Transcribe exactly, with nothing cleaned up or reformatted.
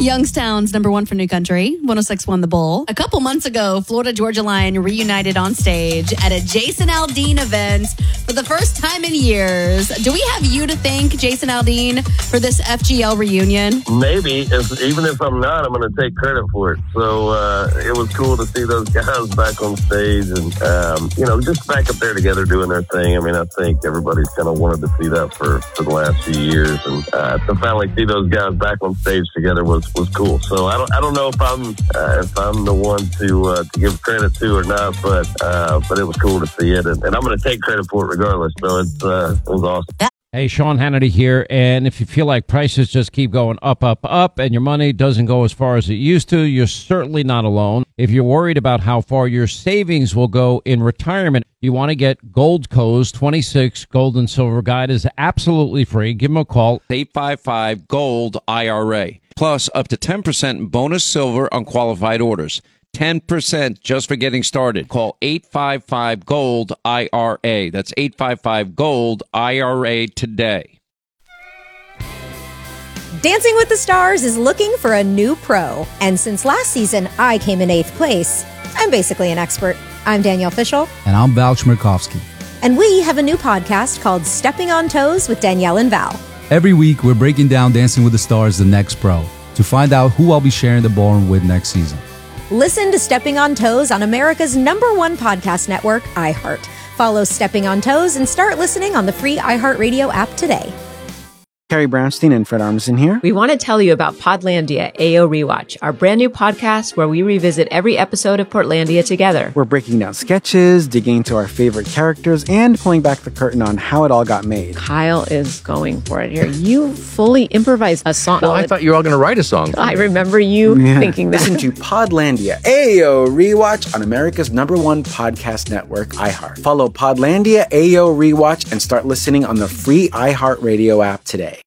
Youngstown's number one for New Country, one oh six point one The Bull. A couple months ago, Florida Georgia Line reunited on stage at a Jason Aldean event for the first time in years. Do we have you to thank, Jason Aldean, for this F G L reunion? Maybe. If, even if I'm not, I'm going to take credit for it. So uh, it was cool to see those guys back on stage and, um, you know, just back up there together doing their thing. I mean, I think everybody's kind of wanted to see that for, for the last few years. And uh, to finally see those guys back on stage together was, was cool. So I don't I don't know if I'm uh, if I'm the one to uh, to give credit to or not, but uh, but it was cool to see it, and, and I'm going to take credit for it regardless. So it's uh, it was awesome. Hey, Sean Hannity here, and if you feel like prices just keep going up, up, up, and your money doesn't go as far as it used to, you're certainly not alone. If you're worried about how far your savings will go in retirement, you want to get Goldco's twenty-six Gold and Silver Guide is absolutely free. Give them a call, eight five five, GOLD, I R A. Plus, up to ten percent bonus silver on qualified orders. ten percent just for getting started. Call eight five five, GOLD, I R A. That's eight five five, GOLD, I R A today. Dancing with the Stars is looking for a new pro. And since last season, I came in eighth place. I'm basically an expert. I'm Danielle Fishel. And I'm Val Chmerkovskiy. And we have a new podcast called Stepping on Toes with Danielle and Val. Every week, we're breaking down Dancing with the Stars, the next pro, to find out who I'll be sharing the ballroom with next season. Listen to Stepping on Toes on America's number one podcast network, iHeart. Follow Stepping on Toes and start listening on the free iHeartRadio app today. Carrie Brownstein and Fred Armisen here. We want to tell you about Podlandia A O Rewatch, our brand new podcast where we revisit every episode of Portlandia together. We're breaking down sketches, digging into our favorite characters, and pulling back the curtain on how it all got made. Kyle is going for it here. You fully improvised a song. Well, I thought you were all going to write a song. I remember you yeah. thinking that. Listen to Podlandia A O Rewatch on America's number one podcast network, iHeart. Follow Podlandia A O Rewatch and start listening on the free iHeartRadio app today.